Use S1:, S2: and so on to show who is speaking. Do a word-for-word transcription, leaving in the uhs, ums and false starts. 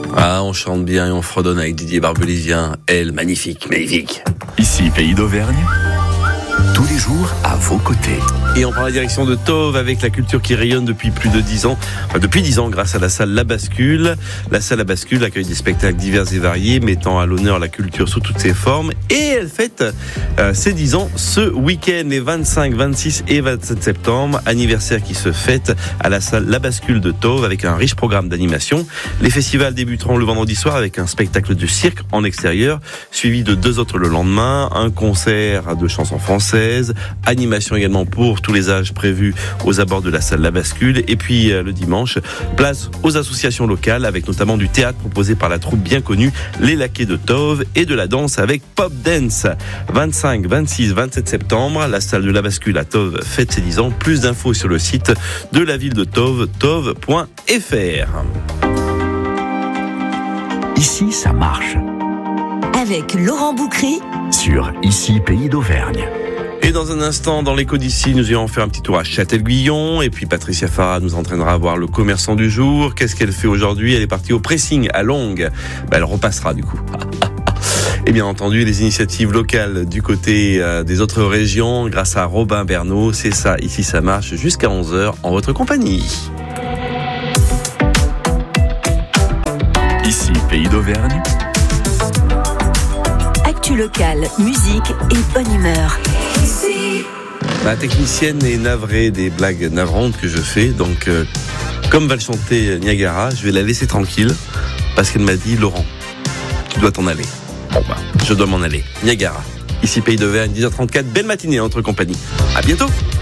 S1: Ah, on chante bien et on fredonne avec Didier Barbelivien. Elle, magnifique, magnifique.
S2: Ici, Pays d'Auvergne, tous les jours à vos côtés.
S1: Et on prend la direction de Tauve avec la culture qui rayonne depuis plus de dix ans. Enfin, depuis dix ans grâce à la salle La Bascule. La salle La Bascule accueille des spectacles divers et variés, mettant à l'honneur la culture sous toutes ses formes. Et elle fête euh, ses dix ans ce week-end, les vingt-cinq, vingt-six et vingt-sept septembre. Anniversaire qui se fête à la salle La Bascule de Tauve avec un riche programme d'animation. Les festivals débuteront le vendredi soir avec un spectacle de cirque en extérieur, suivi de deux autres le lendemain. Un concert de chansons françaises, animation également pour tous les âges prévus aux abords de la salle La Bascule. Et puis euh, le dimanche, place aux associations locales avec notamment du théâtre proposé par la troupe bien connue Les Laquais de Tauve et de la danse avec Pop Dance. vingt-cinq, vingt-six, vingt-sept septembre, la salle de La Bascule à Tauve fête ses dix ans. Plus d'infos sur le site de la ville de Tauve, tauve point f r.
S2: Ici, ça marche.
S3: Avec Laurent Boucry
S2: Sur Ici, Pays d'Auvergne.
S1: Et dans un instant, dans l'écho d'ici, nous irons faire un petit tour à Châtel-Guyon. Et puis Patricia Farah nous entraînera à voir le commerçant du jour. Qu'est-ce qu'elle fait aujourd'hui? Elle est partie au pressing à Longue. Ben, elle repassera du coup. Et bien entendu, les initiatives locales du côté euh, des autres régions, grâce à Robin Bernot. C'est ça, ici ça marche, jusqu'à onze heures en votre compagnie.
S2: Ici, Pays d'Auvergne.
S3: Actu locale, musique et bonne humeur.
S1: Ma technicienne est navrée des blagues navrantes que je fais, donc euh, comme va le chanter Niagara, je vais la laisser tranquille, parce qu'elle m'a dit, Laurent, tu dois t'en aller. Bon bah, je dois m'en aller. Niagara, ici Pays d'Auvergne, dix heures trente-quatre, belle matinée en notre compagnie. À bientôt.